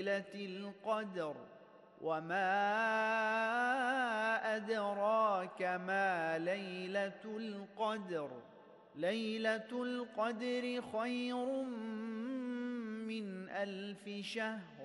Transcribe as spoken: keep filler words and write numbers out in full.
ليلة القدر وما أدراك ما ليلة القدر ليلة القدر خير من ألف شهر